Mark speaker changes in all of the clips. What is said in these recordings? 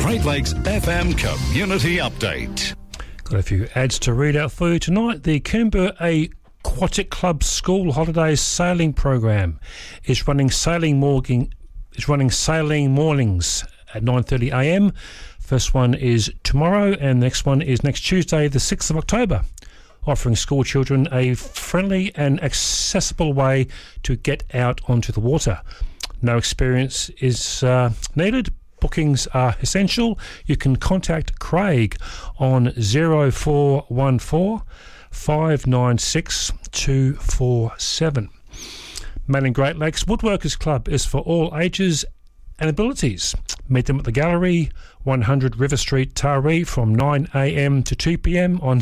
Speaker 1: Great Lakes FM Community Update.
Speaker 2: Got a few ads to read out for you tonight. The Coomber Aquatic Club School Holidays Sailing Program is running sailing mornings at 9:30 a.m. First one is tomorrow, and the next one is next Tuesday, the 6th of October, offering school children a friendly and accessible way to get out onto the water. No experience is needed. Bookings are essential. You can contact Craig on 0414 596 247. Manning Great Lakes Woodworkers Club is for all ages and abilities. Meet them at the Gallery, 100 River Street, Taree, from 9 a.m. to 2 p.m. on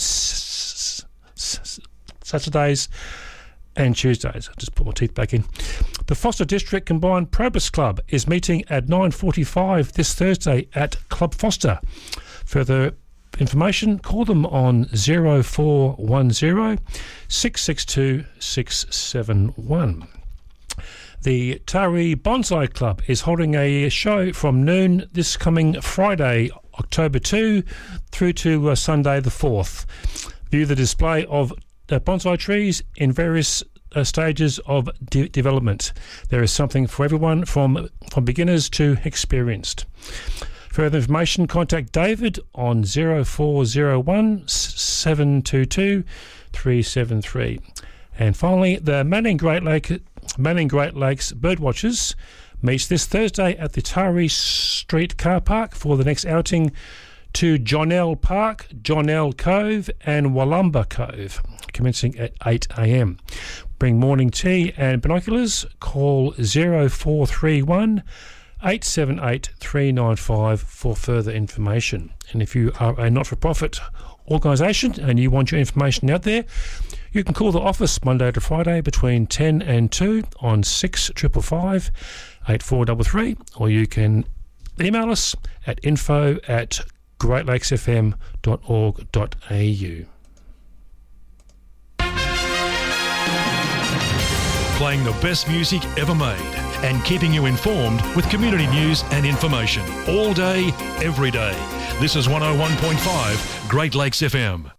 Speaker 2: Saturdays and Tuesdays. I'll just put my teeth back in. The Foster District Combined Probus Club is meeting at 9:45 this Thursday at Club Foster. Further information, call them on 0410 662 671. The Taree Bonsai Club is holding a show from noon this coming Friday, October 2, through to Sunday the 4th. View the display of bonsai trees in various stages of development. There is something for everyone, from beginners to experienced. Further information, contact David on 0401 722 373. And finally, the Manning Great Lakes Birdwatchers meets this Thursday at the Taree Street Car Park for the next outing to Jonell Park, Jonell Cove and Wallumba Cove, commencing at 8 a.m. Bring morning tea and binoculars. Call 0431 878 395 for further information. And if you are a not-for-profit organisation and you want your information out there, you can call the office Monday to Friday between 10 and 2 on 6555 8433, or you can email us at info@greatlakesfm.org.au.
Speaker 3: Playing the best music ever made and keeping you informed with community news and information all day, every day. This is 101.5 Great Lakes FM.